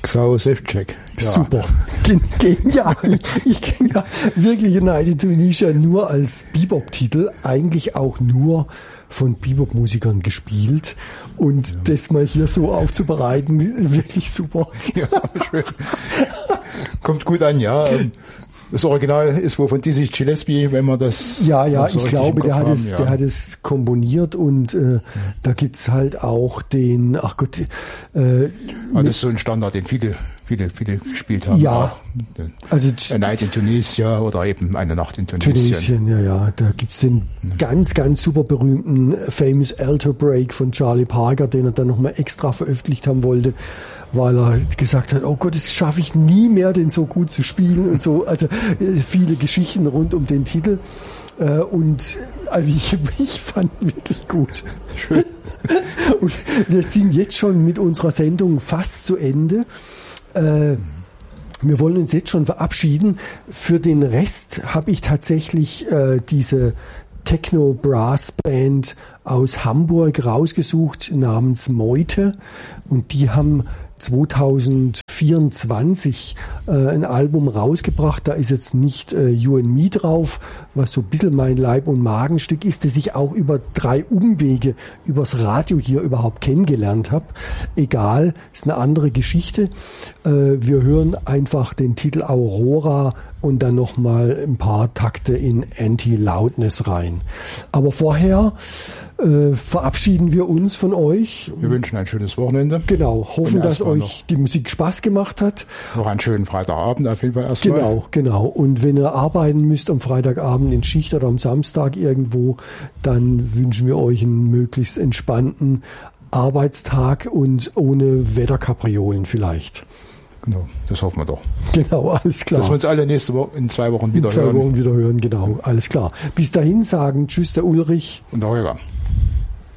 Xao Sevcek. Ja. Super. Genial. Ich kenne ja wirklich A Night in Tunisia nur als Bebop-Titel, eigentlich auch nur von Bebop-Musikern gespielt. Und das mal hier so aufzubereiten, wirklich super. Ja, schön. Kommt gut an, ja. Das Original ist wohl von Dizzy Gillespie, wenn man das... Ja, so ich glaube, der hat es komponiert und da gibt's halt auch den, das ist so ein Standard, den viele gespielt haben. Ja. Also A Night in Tunisia oder eben Eine Nacht in Tunesien, ja. Da gibt's den ganz, ganz super berühmten Famous Alto Break von Charlie Parker, den er dann nochmal extra veröffentlicht haben wollte, weil er gesagt hat, oh Gott, das schaffe ich nie mehr, den so gut zu spielen und so. Also viele Geschichten rund um den Titel. Und ich fand ihn wirklich gut. Schön. Und wir sind jetzt schon mit unserer Sendung fast zu Ende. Wir wollen uns jetzt schon verabschieden. Für den Rest habe ich tatsächlich diese Techno-Brass-Band aus Hamburg rausgesucht namens Meute. Und die haben 2024 ein Album rausgebracht. Da ist jetzt nicht You and Me drauf, was so ein bisschen mein Leib- und Magenstück ist, das ich auch über 3 Umwege übers Radio hier überhaupt kennengelernt habe. Egal, ist eine andere Geschichte. Wir hören einfach den Titel Aurora und dann nochmal ein paar Takte in Anti-Loudness rein. Aber vorher verabschieden wir uns von euch. Wir wünschen ein schönes Wochenende. Genau, hoffen, dass euch die Musik Spaß gemacht hat. Noch einen schönen Freitagabend auf jeden Fall erstmal. Genau. Und wenn ihr arbeiten müsst am Freitagabend in Schicht oder am Samstag irgendwo, dann wünschen wir euch einen möglichst entspannten Arbeitstag und ohne Wetterkapriolen vielleicht. Genau, das hoffen wir doch. Genau, alles klar. Dass wir uns alle nächste Woche in 2 Wochen wieder hören. Genau, alles klar. Bis dahin sagen Tschüss der Ulrich und der Holger.